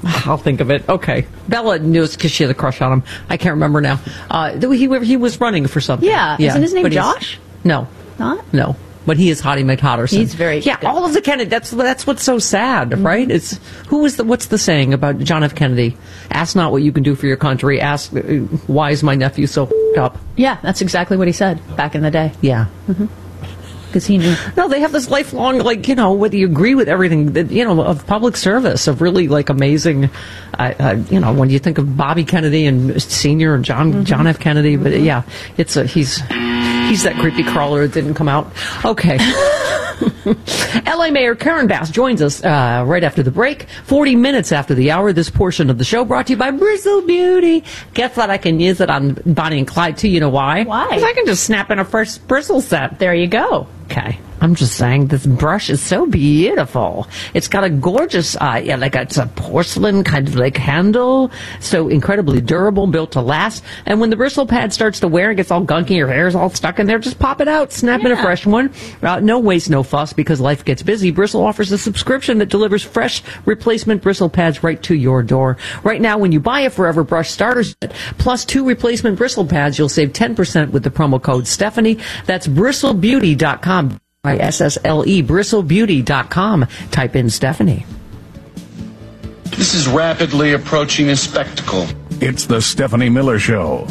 I'll think of it. Okay. Bella knew it because she had a crush on him. I can't remember now. He was running for something. Yeah. Isn't his name Josh? No. Not? No. But he is Hottie McHotterson. He's very good. All of the Kennedy. That's what's so sad, right? It's what's the saying about John F. Kennedy? Ask not what you can do for your country. Ask why is my nephew so up? Yeah, that's exactly what he said back in the day. Yeah. Because he knew. No, they have this lifelong, whether you agree with everything, of public service, of really, amazing, when you think of Bobby Kennedy and Sr. and John F. Kennedy, but yeah, he's that creepy crawler that didn't come out. Okay. L.A. Mayor Karen Bass joins us right after the break. 40 minutes after the hour, this portion of the show brought to you by Bristle Beauty. Guess what? I can use it on Bonnie and Clyde, too. You know why? Why? Because I can just snap in a fresh bristle set. There you go. Okay. I'm just saying, this brush is so beautiful. It's got a gorgeous, it's a porcelain kind of handle, so incredibly durable, built to last. And when the bristle pad starts to wear and gets all gunky, your hair's all stuck in there, just pop it out, snap in a fresh one. No waste, no fuss, because life gets busy. Bristle offers a subscription that delivers fresh replacement bristle pads right to your door. Right now, when you buy a Forever Brush starter set plus 2 replacement bristle pads, you'll save 10% with the promo code Stephanie. That's bristlebeauty.com. ISSLE, bristlebeauty.com. Type in Stephanie. This is rapidly approaching a spectacle. It's the Stephanie Miller Show.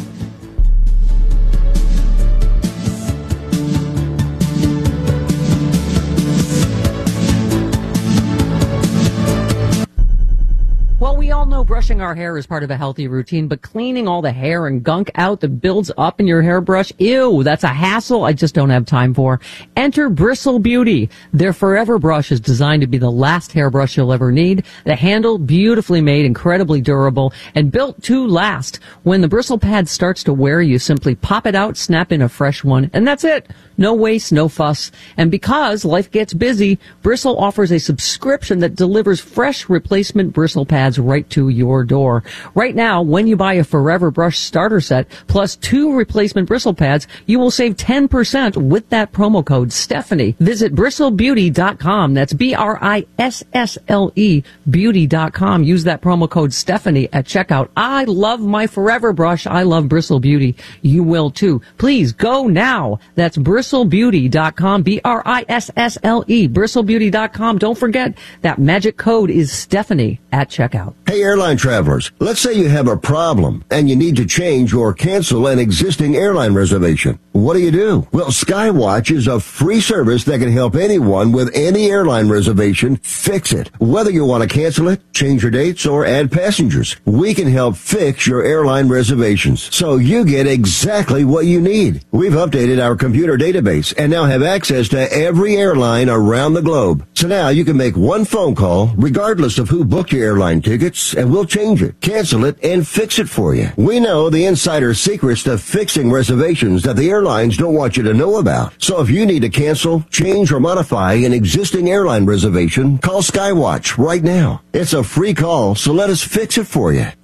Well, we all know brushing our hair is part of a healthy routine, but cleaning all the hair and gunk out that builds up in your hairbrush, ew, that's a hassle I just don't have time for. Enter Bristle Beauty. Their Forever Brush is designed to be the last hairbrush you'll ever need. The handle, beautifully made, incredibly durable, and built to last. When the bristle pad starts to wear, you simply pop it out, snap in a fresh one, and that's it. No waste, no fuss. And because life gets busy, Bristle offers a subscription that delivers fresh replacement bristle pads right to your door. Right now, when you buy a Forever Brush starter set plus 2 replacement bristle pads, you will save 10% with that promo code Stephanie. Visit bristlebeauty.com. That's BRISSLE beauty.com. Use that promo code Stephanie at checkout. I love my Forever Brush. I love Bristle Beauty. You will too. Please go now. That's bristlebeauty.com. BRISSLE bristlebeauty.com. Don't forget that magic code is Stephanie at checkout. Hey, airline travelers, let's say you have a problem and you need to change or cancel an existing airline reservation. What do? Well, Skywatch is a free service that can help anyone with any airline reservation fix it. Whether you want to cancel it, change your dates, or add passengers, we can help fix your airline reservations so you get exactly what you need. We've updated our computer database and now have access to every airline around the globe. So now you can make one phone call regardless of who booked your airline tickets, and we'll change it, cancel it, and fix it for you. We know the insider secrets to fixing reservations that the airlines don't want you to know about. So if you need to cancel, change, or modify an existing airline reservation, call Skywatch right now. It's a free call, so let us fix it for you.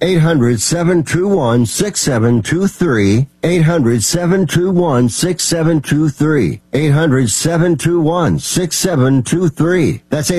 800-721-6723. 800-721-6723. 800-721-6723. That's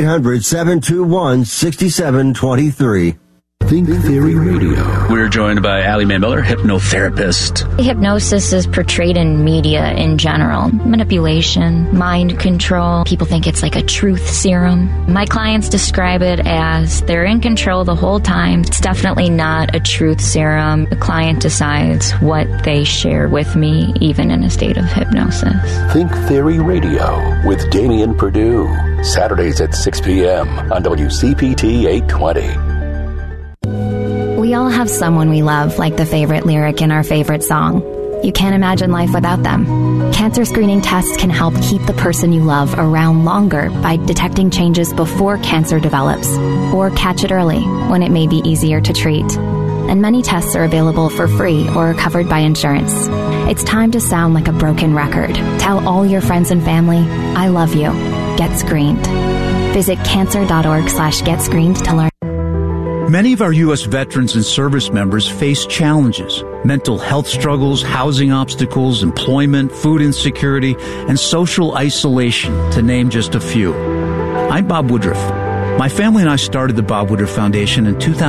800-721-6723. Think Theory Radio. We're joined by Allie Mae Miller, hypnotherapist. Hypnosis is portrayed in media in general. Manipulation, mind control. People think it's like a truth serum. My clients describe it as they're in control the whole time. It's definitely not a truth serum. The client decides what they share with me, even in a state of hypnosis. Think Theory Radio with Damian Perdue. Saturdays at 6 p.m. on WCPT 820. We all have someone we love, like the favorite lyric in our favorite song. You can't imagine life without them. Cancer screening tests can help keep the person you love around longer by detecting changes before cancer develops, or catch it early when it may be easier to treat. And many tests are available for free or covered by insurance. It's time to sound like a broken record. Tell all your friends and family, I love you. Get screened. Visit cancer.org/getscreened to learn. Many of our U.S. veterans and service members face challenges, mental health struggles, housing obstacles, employment, food insecurity, and social isolation, to name just a few. I'm Bob Woodruff. My family and I started the Bob Woodruff Foundation in 2000.